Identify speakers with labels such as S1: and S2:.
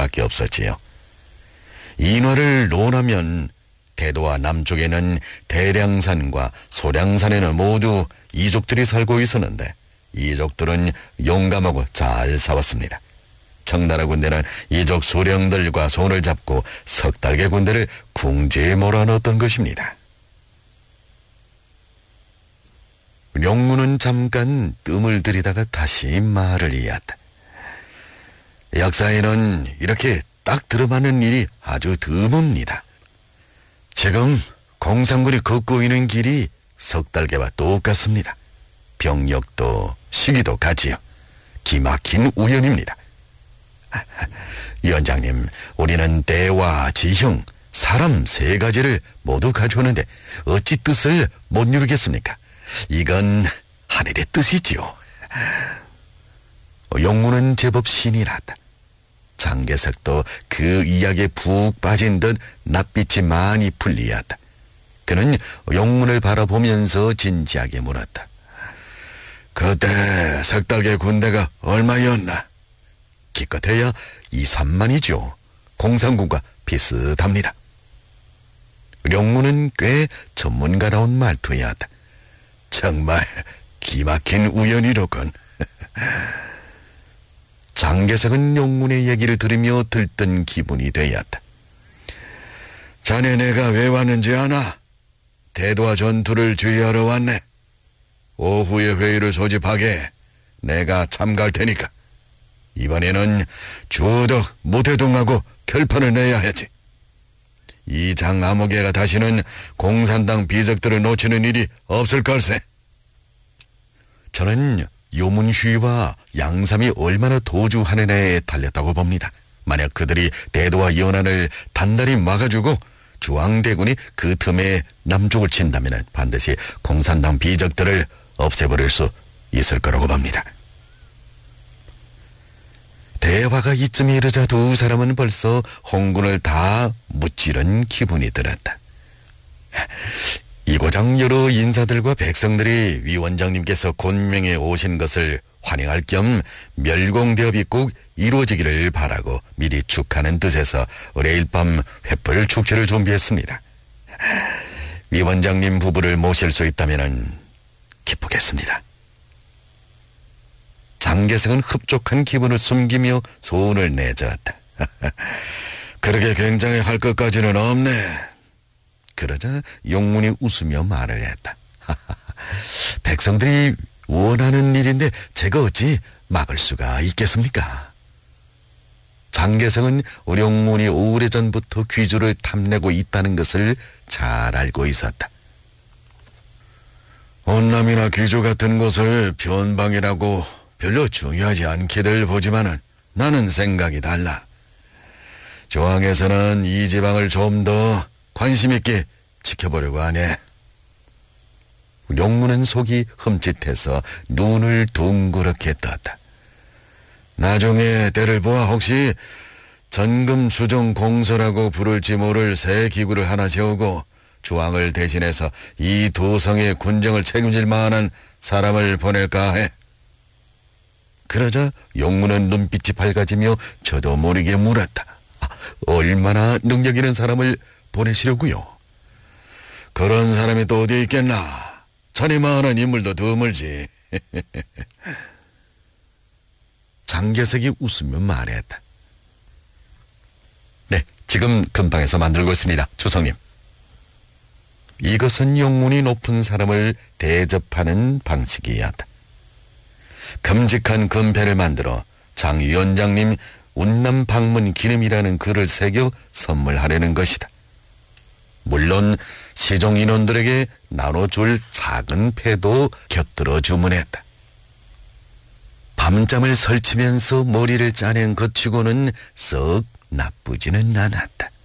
S1: 수밖에 없었지요. 인화를 논하면 대도와 남쪽에는 대량산과 소량산에는 모두 이족들이 살고 있었는데 이족들은 용감하고 잘 싸웠습니다. 청나라 군대는 이족 수령들과 손을 잡고 석달개 군대를 궁지에 몰아넣었던 것입니다. 용무는 잠깐 뜸을 들이다가 다시 말을 이었다. 역사에는 이렇게 딱 들어맞는 일이 아주 드뭅니다. 지금 공산군이 걷고 있는 길이 석달개와 똑같습니다. 병력도 시기도 같지요. 기막힌 우연입니다. 위원장님, 우리는 대와 지형, 사람 세 가지를 모두 가져오는데 어찌 뜻을 못 이루겠습니까? 이건 하늘의 뜻이지요. 용무는 제법 신이 났다. 장개석도 그 이야기에 푹 빠진 듯 낯빛이 많이 풀리었다. 그는 용문을 바라보면서 진지하게 물었다. 그때 석달개 군대가 얼마였나? 기껏해야 2, 3만이죠. 공산군과 비슷합니다. 용문은 꽤 전문가다운 말투였다. 정말 기막힌 우연이로군. 장개석은 용문의 얘기를 들으며 들뜬 기분이 되었다. 자네 내가 왜 왔는지 아나? 대도와 전투를 주의하러 왔네. 오후에 회의를 소집하게 내가 참가할 테니까 이번에는 주덕 모태동하고 결판을 내야 했지. 이 장 아무개가 다시는 공산당 비적들을 놓치는 일이 없을 걸세. 저는 요문휘와 양삼이 얼마나 도주하는 애에 달렸다고 봅니다. 만약 그들이 대도와 연안을 단단히 막아주고 중앙대군이 그 틈에 남쪽을 친다면 반드시 공산당 비적들을 없애버릴 수 있을 거라고 봅니다. 대화가 이쯤에 이르자 두 사람은 벌써 홍군을 다 무찌른 기분이 들었다. 이고장 여러 인사들과 백성들이 위원장님께서 곤명에 오신 것을 환영할 겸 멸공대업이 꼭 이루어지기를 바라고 미리 축하는 뜻에서 내일 밤 횃불 축제를 준비했습니다. 위원장님 부부를 모실 수 있다면 기쁘겠습니다. 장개석은 흡족한 기분을 숨기며 손을 내저었다. 그렇게 굉장히 할 것까지는 없네. 그러자 용문이 웃으며 말을 했다. 백성들이 원하는 일인데 제가 어찌 막을 수가 있겠습니까? 장개석은 용문이 오래전부터 귀주를 탐내고 있다는 것을 잘 알고 있었다. 온남이나 귀주 같은 곳을 변방이라고 별로 중요하지 않게들 보지만은 나는 생각이 달라. 조항에서는 이 지방을 좀 더 관심 있게 지켜보려고 하네. 용문은 속이 흠칫해서 눈을 둥그렇게 떴다. 나중에 때를 보아 혹시 전금수정공서라고 부를지 모를 새 기구를 하나 세우고 조항을 대신해서 이 두 성의 군정을 책임질 만한 사람을 보낼까 해. 그러자 용문은 눈빛이 밝아지며 저도 모르게 물었다. 얼마나 능력 있는 사람을 보내시려고요? 그런 사람이 또 어디 있겠나? 자네만한 인물도 드물지. 장개석이 웃으며 말했다. 네, 지금 근방에서 만들고 있습니다, 주성님. 이것은 용문이 높은 사람을 대접하는 방식이었다. 큼직한 금패를 만들어 장 위원장님 운남 방문 기념이라는 글을 새겨 선물하려는 것이다. 물론 시종 인원들에게 나눠줄 작은 패도 곁들여 주문했다. 밤잠을 설치면서 머리를 짜낸 것 치고는 썩 나쁘지는 않았다.